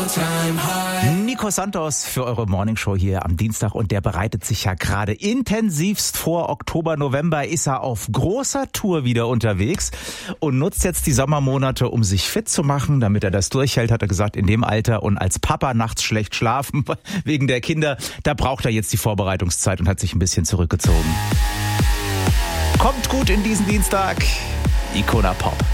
Nico Santos für eure Morningshow hier am Dienstag und der bereitet sich ja gerade intensivst vor. Oktober, November ist er auf großer Tour wieder unterwegs und nutzt jetzt die Sommermonate, um sich fit zu machen, damit er das durchhält, hat er gesagt, in dem Alter und als Papa nachts schlecht schlafen wegen der Kinder. Da braucht er jetzt die Vorbereitungszeit und hat sich ein bisschen zurückgezogen. Kommt gut in diesen Dienstag. Icona Pop.